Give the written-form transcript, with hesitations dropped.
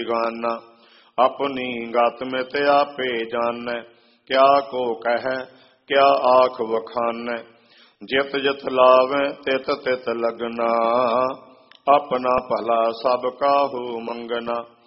गाना। अपनी गत मित आपे जानै, क्या को कह क्या आख वखानै। जित जित लावै तित तित लगना, अपना भला सब काहू मंगना।